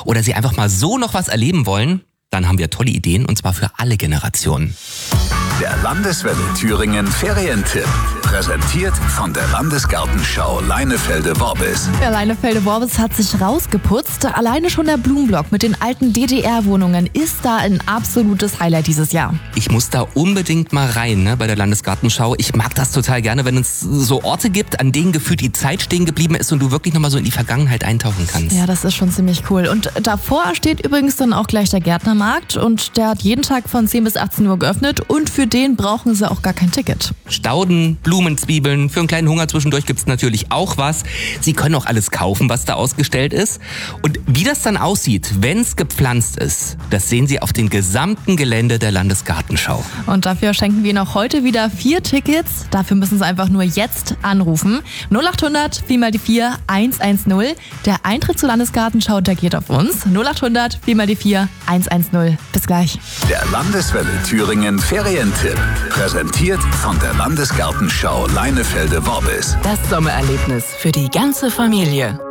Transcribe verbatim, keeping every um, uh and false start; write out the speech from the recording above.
oder Sie einfach mal so noch was erleben wollen, dann haben wir tolle Ideen und zwar für alle Generationen. Der Landeswelle Thüringen Ferientipp. Präsentiert von der Landesgartenschau Leinefelde-Worbis. Ja, Leinefelde-Worbis hat sich rausgeputzt. Alleine schon der Blumenblock mit den alten D D R-Wohnungen ist da ein absolutes Highlight dieses Jahr. Ich muss da unbedingt mal rein, ne, bei der Landesgartenschau. Ich mag das total gerne, wenn es so Orte gibt, an denen gefühlt die Zeit stehen geblieben ist und du wirklich nochmal so in die Vergangenheit eintauchen kannst. Ja, das ist schon ziemlich cool. Und davor steht übrigens dann auch gleich der Gärtnermarkt und der hat jeden Tag von zehn bis achtzehn Uhr geöffnet und für den brauchen sie auch gar kein Ticket. Stauden, Blumen, Zwiebeln, für einen kleinen Hunger zwischendurch gibt's natürlich auch was. Sie können auch alles kaufen, was da ausgestellt ist. Und wie das dann aussieht, wenn's gepflanzt ist, das sehen Sie auf dem gesamten Gelände der Landesgartenschau. Und dafür schenken wir Ihnen auch heute wieder vier Tickets. Dafür müssen Sie einfach nur jetzt anrufen. null acht hundert vier mal die vier eins eins null. Der Eintritt zur Landesgartenschau, der geht auf uns. null acht hundert vier mal die vier eins eins null. Bis gleich. Der Landeswelle Thüringen Ferientipp. Präsentiert von der Landesgartenschau Leinefelde-Worbis. Das Sommererlebnis für die ganze Familie.